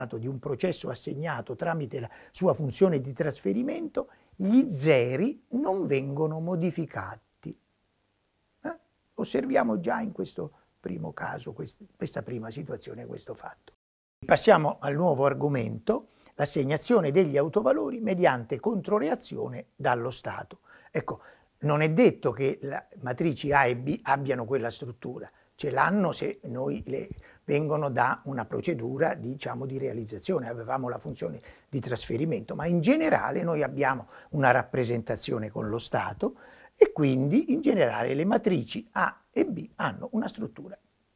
di un processo assegnato tramite la sua funzione di trasferimento, gli zeri non vengono modificati. Osserviamo già in questo primo caso, questa prima situazione, questo fatto. Passiamo al nuovo argomento, l'assegnazione degli autovalori mediante controreazione dallo stato. Ecco, non è detto che le matrici A e B abbiano quella struttura, ce l'hanno se noi vengono da una procedura, diciamo, di realizzazione, avevamo la funzione di trasferimento, ma in generale noi abbiamo una rappresentazione con lo stato e quindi in generale le matrici A e B hanno una struttura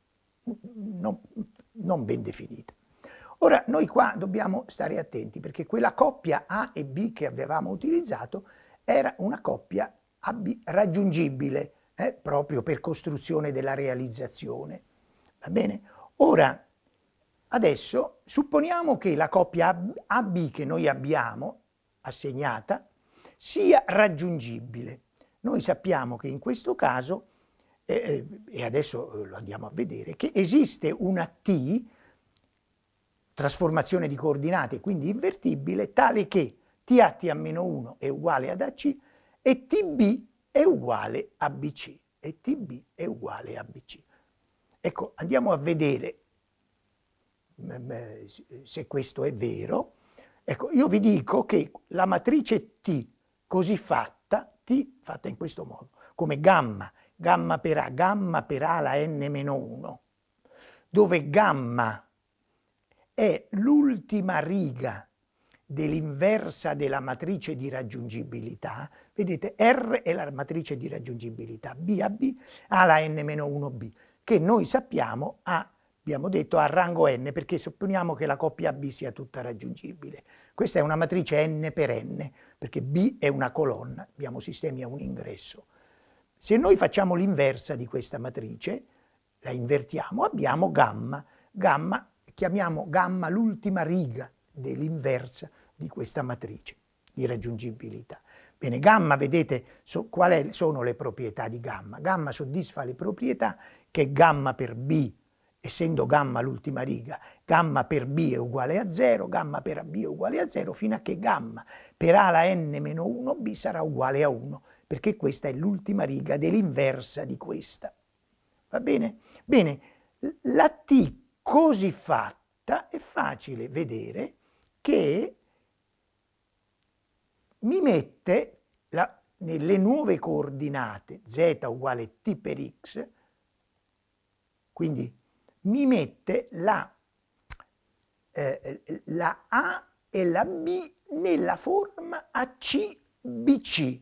non ben definita. Ora noi qua dobbiamo stare attenti perché quella coppia A e B che avevamo utilizzato era una coppia AB raggiungibile, proprio per costruzione della realizzazione. Va bene? Ora, adesso supponiamo che la coppia AB che noi abbiamo assegnata sia raggiungibile. Noi sappiamo che in questo caso, e adesso lo andiamo a vedere, che esiste una T, trasformazione di coordinate, quindi invertibile, tale che TAT-1 è uguale ad AC e TB è uguale a BC. E TB è uguale a BC. Ecco, andiamo a vedere se questo è vero. Ecco, io vi dico che la matrice T così fatta, T fatta in questo modo, come gamma per A alla n-1, dove gamma è l'ultima riga dell'inversa della matrice di raggiungibilità, vedete R è la matrice di raggiungibilità, B a B alla n-1b, che noi sappiamo abbiamo detto a rango n perché supponiamo che la coppia B sia tutta raggiungibile. Questa è una matrice n per n perché B è una colonna, abbiamo sistemi a un ingresso. Se noi facciamo l'inversa di questa matrice, la invertiamo, abbiamo gamma, chiamiamo gamma l'ultima riga dell'inversa di questa matrice di raggiungibilità. Bene, gamma, vedete quali sono le proprietà di gamma? Gamma soddisfa le proprietà che gamma per B, essendo gamma l'ultima riga, gamma per B è uguale a 0, gamma per AB è uguale a 0, fino a che gamma per A alla n-1b sarà uguale a 1, perché questa è l'ultima riga dell'inversa di questa. Va bene? Bene, la T così fatta è facile vedere che mi mette nelle nuove coordinate z uguale t per x, quindi mi mette la A e la B nella forma ACBC.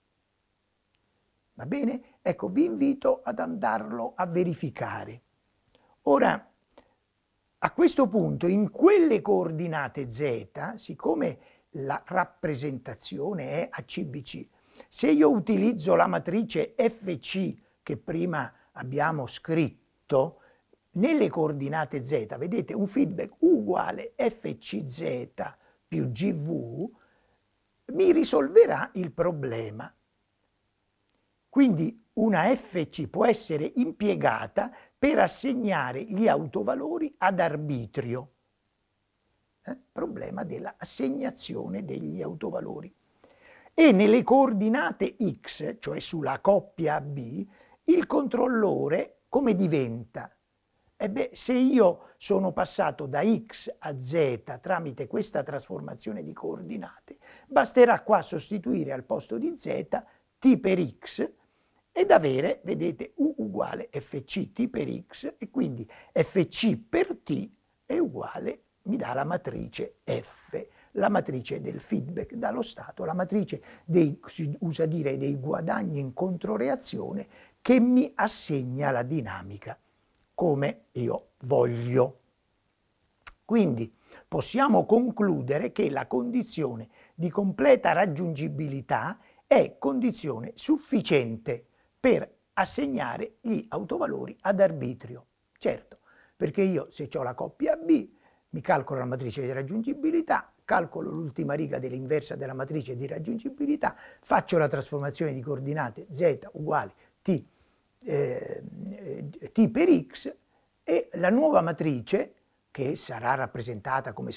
Va bene? Ecco, vi invito ad andarlo a verificare. Ora, a questo punto, in quelle coordinate z, siccome la rappresentazione è ACBC, se io utilizzo la matrice FC che prima abbiamo scritto, nelle coordinate z, vedete, un feedback uguale FCZ più GV mi risolverà il problema. Quindi una FC può essere impiegata per assegnare gli autovalori ad arbitrio. Problema dell'assegnazione degli autovalori. E nelle coordinate x, cioè sulla coppia B, il controllore come diventa? Se io sono passato da x a z tramite questa trasformazione di coordinate, basterà qua sostituire al posto di z t per x ed avere, vedete, u uguale fc t per x e quindi fc per t è uguale, mi dà la matrice F, la matrice del feedback dallo stato, la matrice si usa dire dei guadagni in controreazione che mi assegna la dinamica come io voglio. Quindi possiamo concludere che la condizione di completa raggiungibilità è condizione sufficiente per assegnare gli autovalori ad arbitrio. Certo, perché io se ho la coppia B mi calcolo la matrice di raggiungibilità, calcolo l'ultima riga dell'inversa della matrice di raggiungibilità, faccio la trasformazione di coordinate z uguale t per x e la nuova matrice che sarà rappresentata come